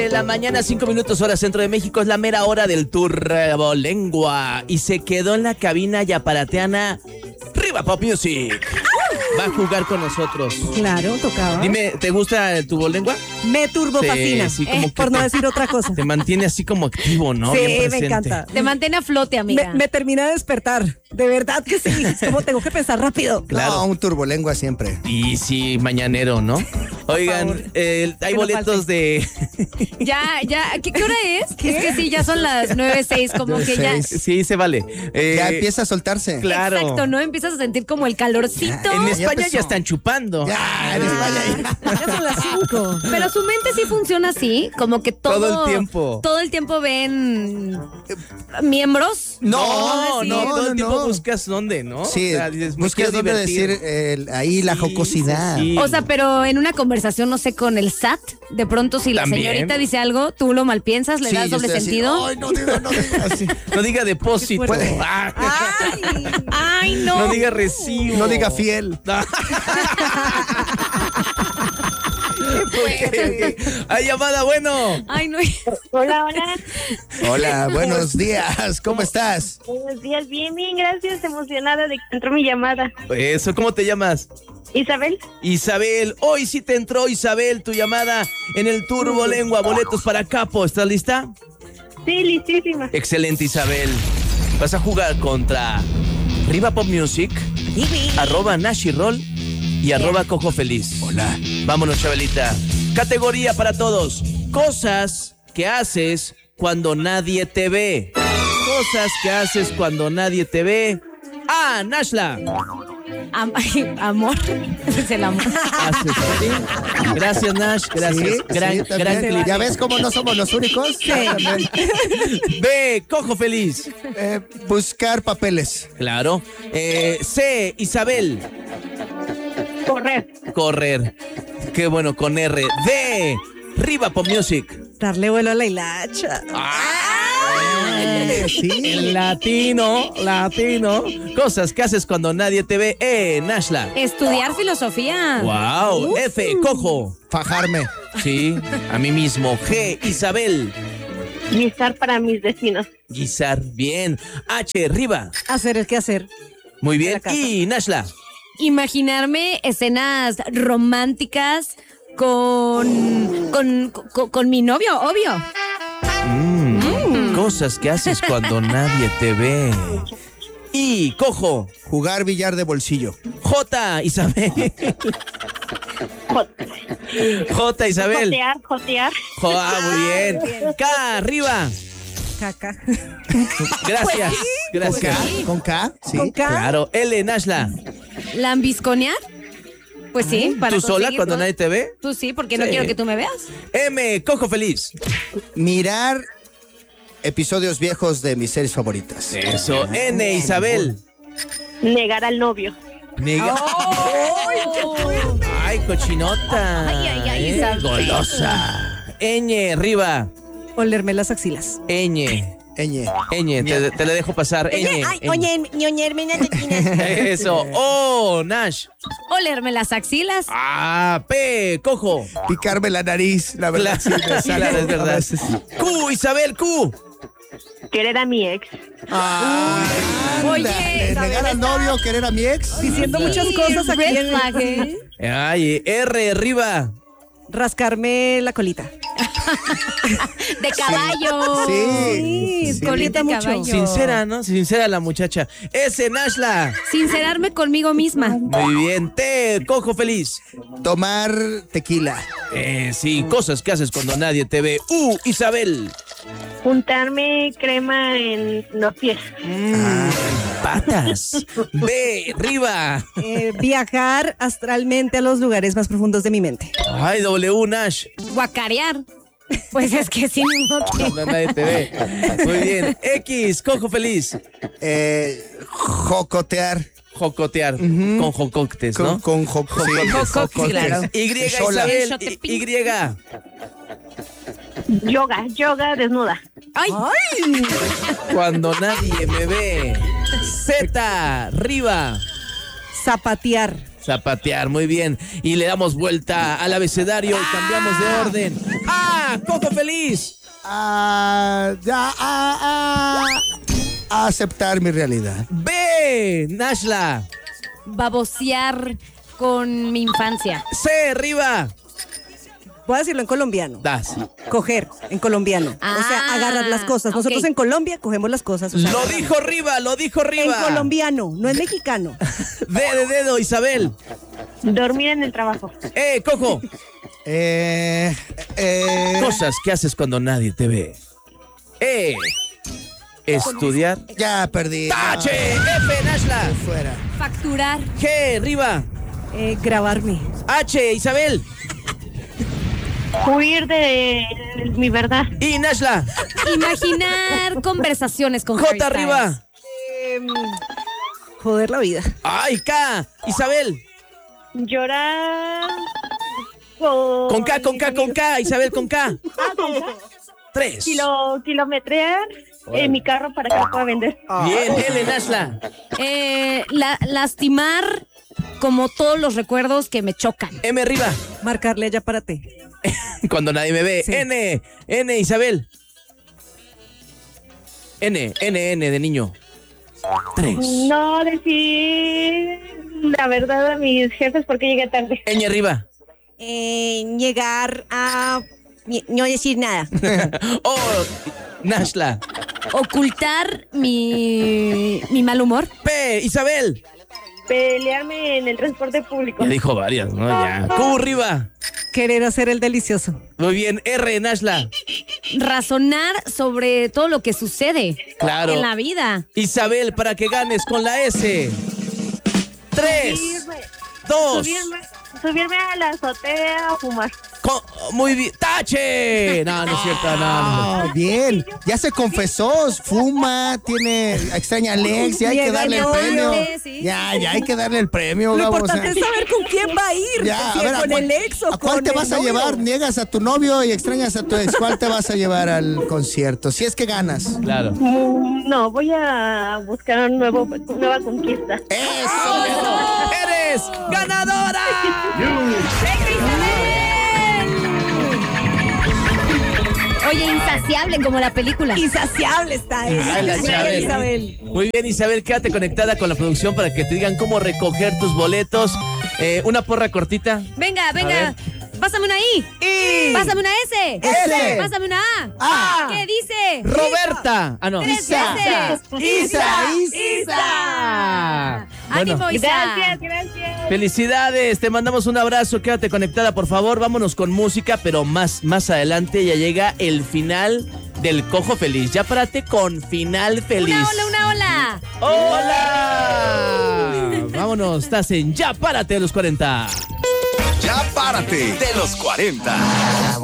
De la mañana, 5 minutos, hora centro de México, es la mera hora del Turbolengua. Y se quedó en la cabina yaparateana Riva Pop Music. Va a jugar con nosotros. Claro, tocaba. Dime, ¿te gusta el Turbolengua? Me turbofascina, Sí, como que por no decir otra cosa. Te mantiene así como activo, ¿no? Sí, Bien me presente. encanta. Te mantiene a flote, amiga. Me termina de despertar. De verdad que sí. Es como tengo que pensar rápido. Claro. No, un turbolengua siempre. Y sí, mañanero, ¿no? Oigan, hay no boletos de... Ya, ¿qué hora es? Es que sí, ya son las 9:06, como que ya. Sí, se vale. Ya empieza a soltarse. Claro. Exacto, ¿no? Empiezas a sentir como el calorcito. En España empezó. ya están chupando. Ya, en España. Ya son las 5. Pero su mente sí funciona así, como que Todo el tiempo. Todo el tiempo ven miembros. No, Sí. todo el tiempo no. buscas dónde, ¿no? Sí, O sea, dices, me buscas quiero dónde divertir. decir ahí la Sí, jocosidad. sí. O sea, pero en una conversación, no sé, con el SAT, de pronto si la También. señorita dice algo, tú lo malpiensas, le Sí, das yo doble estoy así, sentido. Ay, no diga, no diga. Así. No diga depósito. Puede. Ay, no. No diga recibo. No diga fiel. Ok. Hay llamada, bueno. Ay, no. Hola, hola. Hola, buenos días. ¿Cómo estás? Buenos días, bien, gracias. Emocionada de que entró mi llamada. Eso, ¿cómo te llamas? Isabel, Isabel. Hoy sí te entró, Isabel, tu llamada en el Turbolengua. Boletos para Capo. ¿Estás lista? sí, listísima. Excelente, Isabel. Vas a jugar contra Riva Pop Music, @Nashirol y @Cojo Feliz. Hola. Vámonos, Chabelita. Categoría para todos. Cosas que haces cuando nadie te ve. Cosas que haces cuando nadie te ve. Nashla. Amor. Es el amor. Haces, ¿sí? Gracias, Nash. Gracias. Sí, gran sí, también. clip. ¿Ya ves cómo no somos los únicos? Sí. También. B, Cojo Feliz. Buscar papeles. Claro. C, Isabel. Correr. Qué bueno, con R. D, Riva Pop Music. Darle vuelo a la hilacha. Sí. Latino. Cosas que haces cuando nadie te ve. Nashla. Estudiar filosofía. Wow. F, Cojo. Fajarme. Sí, a mí mismo. G, Isabel. Guisar para mis vecinos. Guisar. Bien. H, Riva. Hacer el que hacer. Muy En bien. la casa. Y Nashla. Imaginarme escenas románticas con mi novio, obvio. Cosas que haces cuando nadie te ve. Y Cojo. Jugar billar de bolsillo. J, Isabel. J, Isabel. Jotear. Muy bien. K, arriba. Caca. Gracias. Gracias. ¿Con K? Sí. Con K. Claro. L, Nashla. ¿Lambisconear? Pues sí, para ¿Tú sola conseguir cuando todo. nadie te ve? Tú sí, porque no Sí. quiero que tú me veas. M, Cojo Feliz. Mirar episodios viejos de mis series favoritas. Eso. N, Isabel. Negar al novio. Nega. Ay, cochinota. Ay, Isabel. Golosa. Ñ, arriba. Olerme las axilas. Ñ. Ñ. Te la dejo pasar. Ñ. ñoñerme las axilas. Eso. O, Nash. Olerme las axilas. P, Cojo. Picarme la nariz, la verdad. Sí, me sale Claro, es a verdad. veces. Q, Isabel, Q. Querer a mi ex. Oye, Negar al novio, querer a mi ex. Diciendo muchas cosas aquí. red flag, ¿eh? Ay, R, arriba. Rascarme la colita. De caballo. Sí. Sí, Colita colita de mucho. caballo. Sincera, ¿no? Sincera la muchacha. S, Nashla. Sincerarme conmigo misma. Muy bien. T, Cojo Feliz. Tomar tequila. Sí, cosas que haces cuando nadie te ve. U, Isabel. Juntarme crema en los pies. Patas. B, arriba. Viajar astralmente a los lugares más profundos de mi mente. Ay, W, Nash. Guacarear. Pues es que sí, no que. Cuando nadie te ve. Muy bien. X, Cojo Feliz. Jocotear. Jocotear. Con jocotes, ¿no? Con jocotes. Jocotes, claro. Y, Sola. Isabel. Y. Yoga desnuda. Ay, Cuando nadie me ve. Z, arriba. Zapatear. Zapatear, muy bien. Y le damos vuelta al abecedario y cambiamos de orden. A, cojo feliz. Aceptar mi realidad. B, Nashla. Babosear con mi infancia. C, Riva. Voy a decirlo en colombiano. Das. Coger en colombiano. O sea, agarrar las cosas. Nosotros ok. en Colombia cogemos las cosas. O sea, Lo agarramos. dijo Riva, lo dijo En Riva. colombiano, no es mexicano. D de dedo, Isabel. Dormir en el trabajo. Cojo. Cosas. Cosas que haces cuando nadie te ve. Estudiar. Ya perdí. Tache. F, Nashla. Fuera. Facturar. G, Riva. Grabarme. H, Isabel. Huir de mi verdad. Y Nashla. Imaginar conversaciones con Harry J, Styles. Riva. Joder la vida. Ay, K, Isabel. Llorar. Con K, Isabel, con K. Con K. 3. Kilometrear mi carro para que lo pueda vender. Bien, L, Nashla. Lastimar como todos los recuerdos que me chocan. M, Riva. Marcarle allá para ti. Cuando nadie me ve. Sí. N, Isabel. N de niño. 3. No decir la verdad a mis jefes porque llegué tarde. Ñ, Riva. Llegar a no decir nada. O, Nashla. Ocultar mi mal humor. P, Isabel. Pelearme en el transporte público. Ya dijo varias, ¿no? Ya. Q, Riva. Querer hacer el delicioso. Muy bien. R, Nashla. Razonar sobre todo lo que sucede Claro. en la vida. Isabel, para que ganes con la S. 3, 2. Subirme a la azotea a fumar. Muy bien. ¡Tache! No, no es cierto, no. Bien. Ya se confesó. Fuma, extraña a Alex. Ya hay que darle el premio. Sí. Ya hay que darle el premio. Lo Gabo, importante es saber con quién va a ir. Ya, Si a ver, con el ex o ¿a cuál con te el vas a novio. llevar? Niegas a tu novio y extrañas a tu ex. ¿Cuál te vas a llevar al concierto? Si es que ganas. Claro. No, voy a buscar una nueva conquista. ¡Eso! ¡Eres ganadora! Oye, insaciable como la película. Insaciable está esa. Ay, la Muy bien, Isabel. Isabel. Muy bien, Isabel, quédate conectada con la producción para que te digan cómo recoger tus boletos. Una porra cortita. Venga, A venga. Pásame una I. I. Pásame una S. S. Pásame una A. A. ¿Qué dice? Roberta. Ah, no. Tres Isa. veces. Isa. Bueno, Ánimo, Isa. Gracias. felicidades. Te mandamos un abrazo. Quédate conectada, por favor. Vámonos con música, pero más adelante ya llega el final del Cojo Feliz. Ya párate con final feliz. Una ola. ¡Hola! Vámonos, estás en Ya Párate de los 40. Ya párate de los 40.